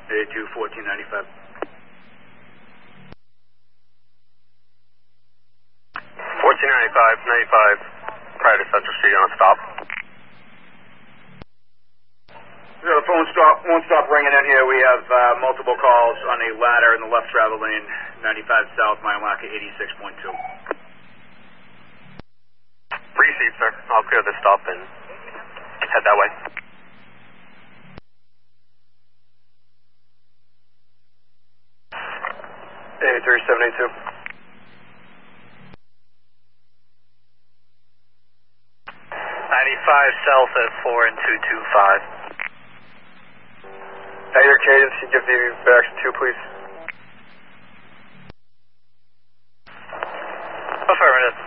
82 1495. 1495, 95, prior to Central Street on a stop. The phone won't stop ringing in here. We have multiple calls on a ladder in the left travel lane, 95 South, Maiwaka 86.2. Proceed, sir. I'll clear this stop and head that way. Eighty-three 782. 95 South at 4 and 225. At your cadence, you give the reaction 2, please. Affirmative.